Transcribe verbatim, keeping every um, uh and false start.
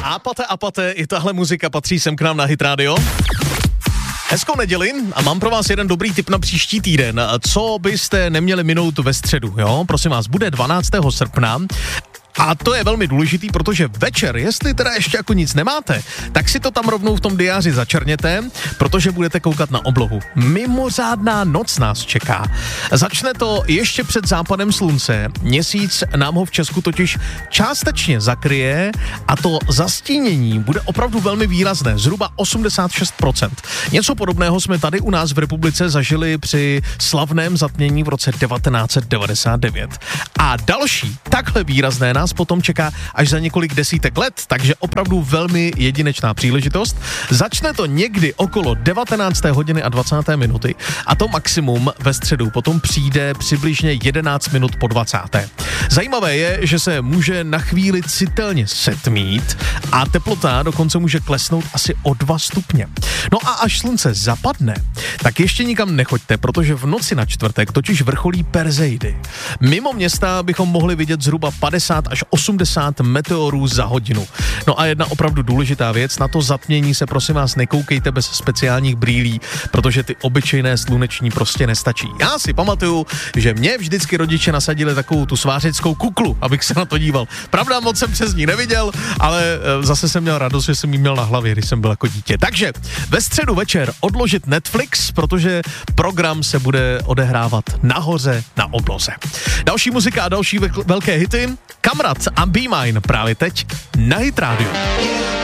Apate, apate, i tahle muzika patří sem k nám na Hit Radio. Hezkou neděli a mám pro vás jeden dobrý tip na příští týden. Co byste neměli minout ve středu, jo? Prosím vás, bude dvanáctého srpna. A to je velmi důležitý, protože večer, jestli teda ještě jako nic nemáte, tak si to tam rovnou v tom diáři začerněte, protože budete koukat na oblohu. Mimořádná noc nás čeká. Začne to ještě před západem slunce. Měsíc nám ho v Česku totiž částečně zakryje a to zastínění bude opravdu velmi výrazné, zhruba osmdesát šest procent. Něco podobného jsme tady u nás v republice zažili při slavném zatmění v roce devatenáct set devadesát devět. A další takhle výrazné nás potom čeká až za několik desítek let, takže opravdu velmi jedinečná příležitost. Začne to někdy okolo devatenácté hodiny a dvacáté minuty a to maximum ve středu potom přijde přibližně jedenáct minut po dvacáté Zajímavé je, že se může na chvíli citelně setmít a teplota dokonce může klesnout asi o dva stupně. No a až slunce zapadne, tak ještě nikam nechoďte, protože v noci na čtvrtek totiž vrcholí Perseidy. Mimo města bychom mohli vidět zhruba padesát až osmdesát meteorů za hodinu. No a jedna opravdu důležitá věc, na to zatmění se prosím vás nekoukejte bez speciálních brýlí, protože ty obyčejné sluneční prostě nestačí. Já si pamatuju, že mě vždycky rodiče nasadili takovou tu svářeckou kuklu, abych se na to díval. Pravda, moc jsem přes ní neviděl, ale zase jsem měl radost, že jsem ji měl na hlavě, když jsem byl jako dítě. Takže ve středu večer odložit Netflix, protože program se bude odehrávat nahoře na obloze. Další muzika a další velké hity. Kamrat a Be Mine právě teď na Hit Radio.